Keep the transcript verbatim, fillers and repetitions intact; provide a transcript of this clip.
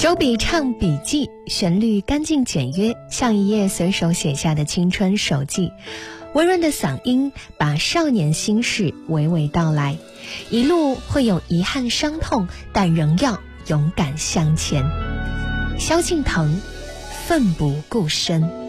周笔畅笔记，旋律干净简约，像一页随手写下的青春手记。温润的嗓音把少年心事娓娓道来，一路会有遗憾伤痛，但仍要勇敢向前。萧敬腾，奋不顾身。